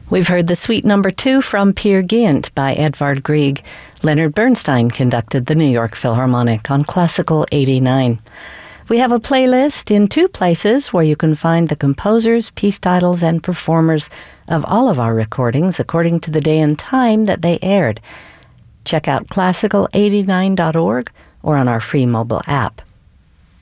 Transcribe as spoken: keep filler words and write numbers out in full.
We've heard the Suite Number Two from Peer Gynt by Edvard Grieg. Leonard Bernstein conducted the New York Philharmonic on Classical eighty-nine. We have a playlist in two places where you can find the composers, piece titles, and performers of all of our recordings according to the day and time that they aired. Check out classical eighty-nine dot org or on our free mobile app.